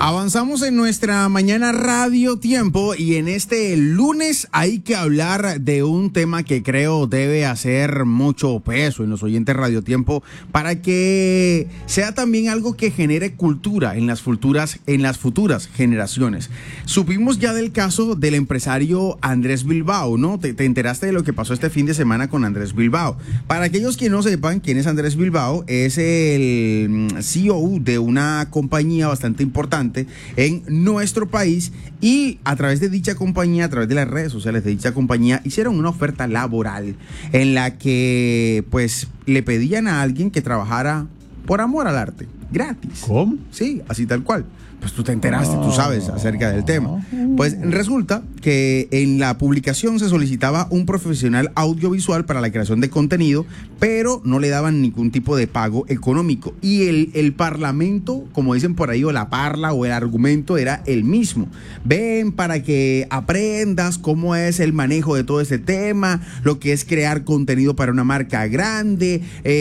Avanzamos en nuestra mañana Radio Tiempo y en este lunes hay que hablar de un tema que creo debe hacer mucho peso en los oyentes Radio Tiempo para que sea también algo que genere cultura en las futuras generaciones. Supimos ya del caso del empresario Andrés Bilbao, ¿no? Te enteraste de lo que pasó este fin de semana con Andrés Bilbao. Para aquellos que no sepan quién es Andrés Bilbao, es el CEO de una compañía bastante importante en nuestro país y a través de dicha compañía, a través de las redes sociales de dicha compañía, hicieron una oferta laboral en la que pues le pedían a alguien que trabajara por amor al arte, gratis. ¿Cómo? Sí, así tal cual. Pues tú te enteraste, tú sabes acerca del tema. Pues resulta que en la publicación se solicitaba un profesional audiovisual para la creación de contenido, pero no le daban ningún tipo de pago económico. Y el parlamento, como dicen por ahí, o la parla o el argumento era el mismo. Ven para que aprendas cómo es el manejo de todo este tema, lo que es crear contenido para una marca grande,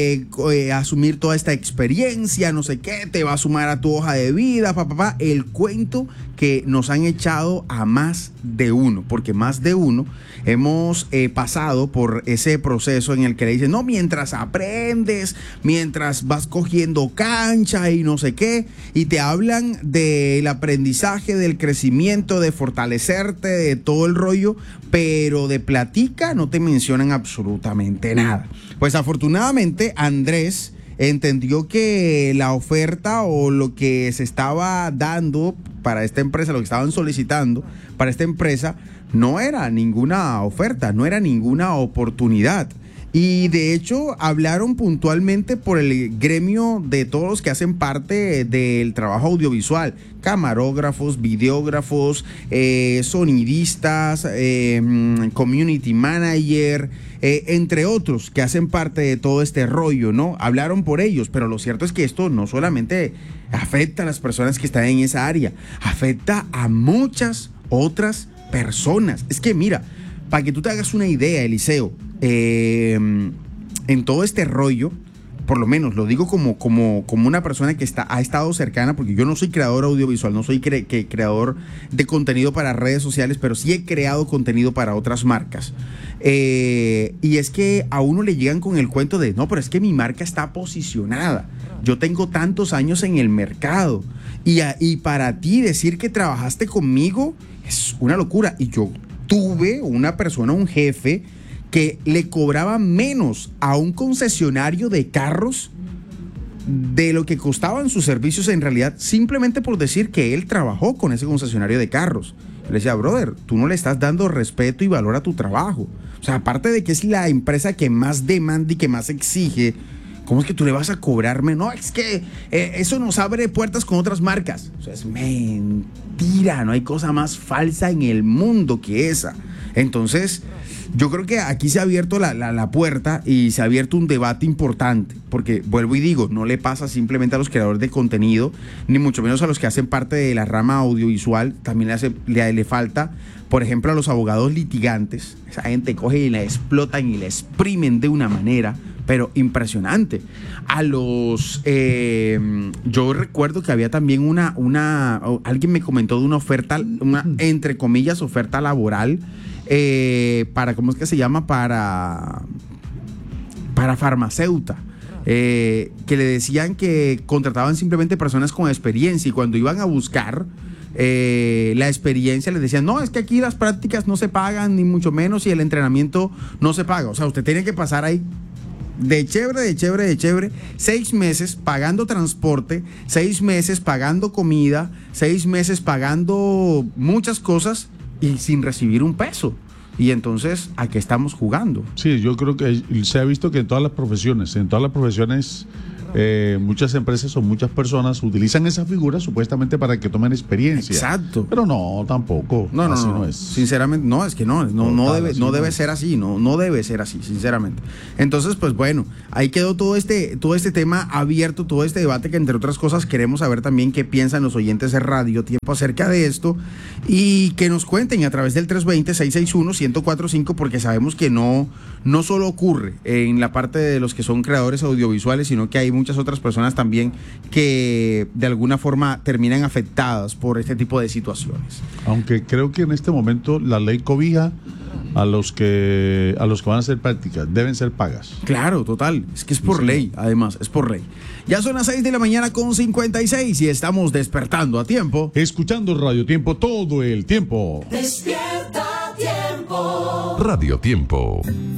asumir toda esta experiencia, no sé qué, te va a sumar a tu hoja de vida, papá. El cuento que nos han echado a más de uno, porque más de uno hemos pasado por ese proceso en el que le dicen, no, mientras aprendes, mientras vas cogiendo cancha y no sé qué, y te hablan del aprendizaje, del crecimiento, de fortalecerte, de todo el rollo, pero de platica no te mencionan absolutamente nada. Pues afortunadamente Andrés entendió que la oferta o lo que se estaba dando para esta empresa, lo que estaban solicitando para esta empresa, no era ninguna oferta, no era ninguna oportunidad. Y de hecho hablaron puntualmente por el gremio de todos los que hacen parte del trabajo audiovisual, camarógrafos, videógrafos, sonidistas, community manager, entre otros que hacen parte de todo este rollo, ¿no? Hablaron por ellos, pero lo cierto es que esto no solamente afecta a las personas que están en esa área, afecta a muchas otras personas. Es que mira, para que tú te hagas una idea, Eliseo, en todo este rollo, por lo menos lo digo como una persona que ha estado cercana, porque yo no soy creador audiovisual, no soy creador de contenido para redes sociales, pero sí he creado contenido para otras marcas. Y es que a uno le llegan con el cuento de, no, pero es que mi marca está posicionada, yo tengo tantos años en el mercado, y para ti decir que trabajaste conmigo es una locura. Y yo tuve una persona, un jefe, que le cobraba menos a un concesionario de carros de lo que costaban sus servicios en realidad, simplemente por decir que él trabajó con ese concesionario de carros. Le decía, brother, tú no le estás dando respeto y valor a tu trabajo. O sea, aparte de que es la empresa que más demanda y que más exige, ¿cómo es que tú le vas a cobrarme? No, es que eso nos abre puertas con otras marcas. O sea, es mentira, no hay cosa más falsa en el mundo que esa. Entonces, yo creo que aquí se ha abierto la puerta y se ha abierto un debate importante, porque vuelvo y digo, no le pasa simplemente a los creadores de contenido, ni mucho menos a los que hacen parte de la rama audiovisual, también le falta, por ejemplo, a los abogados litigantes. Esa gente coge y la explotan y la exprimen de una manera, pero impresionante. A los yo recuerdo que había también alguien me comentó de una oferta, una entre comillas oferta laboral, para, ¿cómo es que se llama? Para farmacéutica, que le decían que contrataban simplemente personas con experiencia, y cuando iban a buscar la experiencia les decían, no, es que aquí las prácticas no se pagan, ni mucho menos, y el entrenamiento no se paga. O sea, usted tiene que pasar ahí de chévere, 6 meses pagando transporte, 6 meses pagando comida, 6 meses pagando muchas cosas y sin recibir un peso. Y entonces, ¿a qué estamos jugando? Sí, yo creo que se ha visto que en todas las profesiones, muchas empresas o muchas personas utilizan esa figura supuestamente para que tomen experiencia. Exacto. Pero no, tampoco. No es. Sinceramente, no, es que no debe ser así, no debe ser así, sinceramente. Entonces, pues bueno, ahí quedó todo este tema abierto, todo este debate, que entre otras cosas queremos saber también qué piensan los oyentes de Radio Tiempo acerca de esto, y que nos cuenten a través del 320-661-1045, porque sabemos que no solo ocurre en la parte de los que son creadores audiovisuales, sino que hay muchas otras personas también que de alguna forma terminan afectadas por este tipo de situaciones. Aunque creo que en este momento la ley cobija a los que van a hacer prácticas, deben ser pagas. Claro, total, es que es por ley, además, es por ley. Ya son las 6 de la mañana con 56 y estamos despertando a tiempo. Escuchando Radio Tiempo todo el tiempo. Despierta Tiempo. Radio Tiempo.